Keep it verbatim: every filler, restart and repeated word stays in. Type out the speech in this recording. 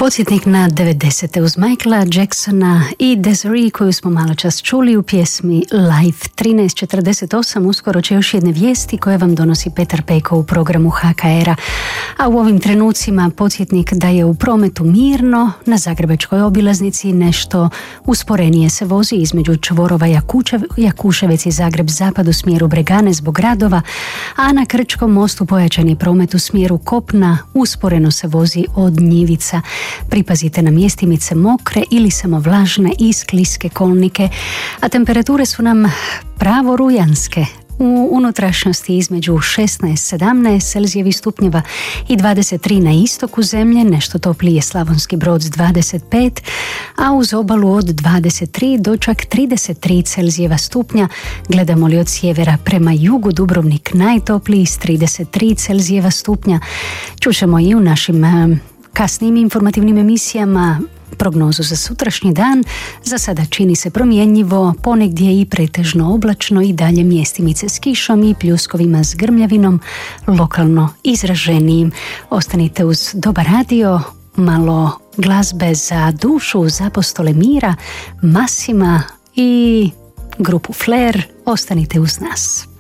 Podsjetnik na devedesete uz Michaela Jacksona i Desiree koju smo malo čas čuli u pjesmi Life. trinaest četrdeset osam, uskoro će još jedne vijesti koje vam donosi Petar Peko u programu H K R-a. A u ovim trenucima podsjetnik da je u prometu mirno, na zagrebačkoj obilaznici nešto usporenije se vozi između čvorova Jakučev, Jakuševec i Zagreb zapad u smjeru Bregane zbog radova, a na Krčkom mostu pojačan je promet u smjeru kopna, usporeno se vozi od Njivica. Pripazite na mjestimice mokre ili samo vlažne i skliske kolnike, a temperature su nam pravo rujanske. U unutrašnjosti između šesnaest sedamnaest Celzijevih stupnjeva i dvadeset tri na istoku zemlje, nešto toplije Slavonski Brod s dvadeset pet, a uz obalu od dvadeset tri do čak trideset tri Celzijeva stupnja. Gledamo li od sjevera prema jugu, Dubrovnik najtopliji s trideset tri Celzijeva stupnja. Čućemo i u našim kasnijim informativnim emisijama prognozu za sutrašnji dan. Za sada čini se promjenjivo, ponegdje i pretežno oblačno i dalje mjestimice s kišom i pljuskovima s grmljavinom, lokalno izraženijim. Ostanite uz dobar radio, malo glazbe za dušu, za apostole mira, Masima i grupu Flair. Ostanite uz nas.